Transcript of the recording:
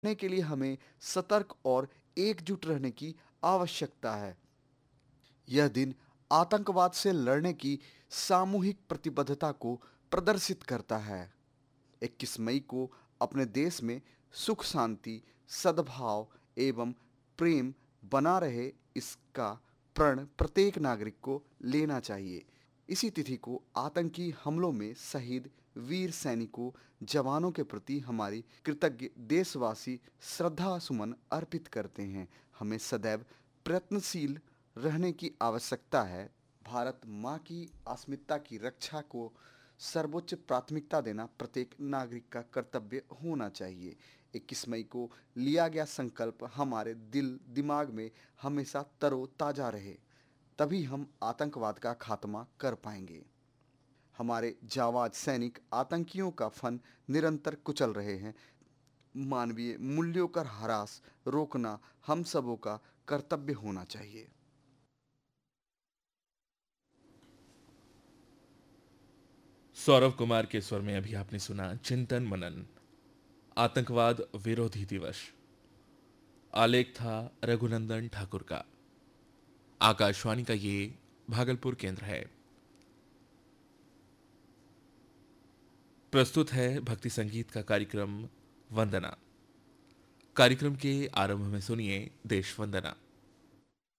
करने के लिए हमें सतर्क और एकजुट रहने की आवश्यकता है। यह दिन आतंकवाद से लड़ने की सामूहिक प्रतिबद्धता को प्रदर्शित करता है। 21 मई को अपने देश में सुख शांति, सद्भाव एवं प्रेम बना रहे, इसका प्रण प्रत्येक नागरिक को लेना चाहिए। इसी तिथि को आतंकी हमलों में शहीद वीर सैनिकों, जवानों के प्रति हमारी कृतज्ञ देशवासी श्रद्धा सुमन अर्पित करते हैं। हमें सदैव प्रयत्नशील रहने की आवश्यकता है। भारत माँ की अस्मिता की रक्षा को सर्वोच्च प्राथमिकता देना प्रत्येक नागरिक का कर्तव्य होना चाहिए। 21 मई को लिया गया संकल्प हमारे दिल दिमाग में हमेशा तरोताजा रहे, तभी हम आतंकवाद का खात्मा कर पाएंगे। हमारे जांबाज सैनिक आतंकियों का फन निरंतर कुचल रहे हैं। मानवीय मूल्यों का ह्रास रोकना हम सबों का कर्तव्य होना चाहिए। सौरव कुमार के स्वर में अभी आपने सुना चिंतन मनन, आतंकवाद विरोधी दिवस। आलेख था रघुनंदन ठाकुर का। आकाशवाणी का ये भागलपुर केंद्र है। प्रस्तुत है भक्ति संगीत का कार्यक्रम वंदना। कार्यक्रम के आरंभ में सुनिए देश वंदना।